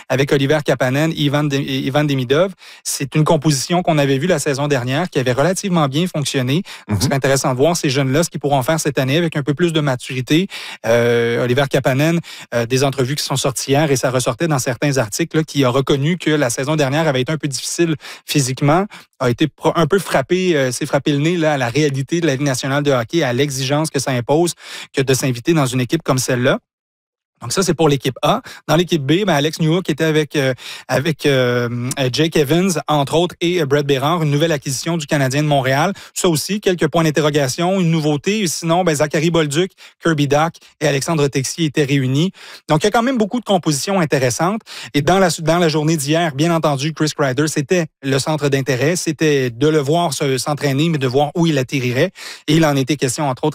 avec Oliver Kapanen et Ivan Demidov. C'est une composition qu'on avait vue la saison dernière qui avait relativement bien fonctionné. Donc, c'est intéressant de voir ces jeunes-là, ce qu'ils pourront faire cette année avec un peu plus de maturité. Oliver Kapanen, des entrevues qui sont sorties hier et ça ressortait dans certains articles, là, qui a reconnu que la saison dernière avait été un peu difficile physiquement, a été un peu frappé, s'est frappé le nez là, à la réalité de la Ligue nationale de hockey, à l'exigence que ça impose que de s'inviter dans une équipe comme celle-là. Donc ça, c'est pour l'équipe A. Dans l'équipe B, Alex Newhook était avec Jake Evans, entre autres, et Brett Bérard, une nouvelle acquisition du Canadien de Montréal. Ça aussi, quelques points d'interrogation, une nouveauté. Sinon, Zachary Bolduc, Kirby Dach et Alexandre Texier étaient réunis. Donc, il y a quand même beaucoup de compositions intéressantes. Et dans la journée d'hier, bien entendu, Chris Kreider, c'était le centre d'intérêt. C'était de le voir s'entraîner, mais de voir où il atterrirait. Et il en était question, entre autres,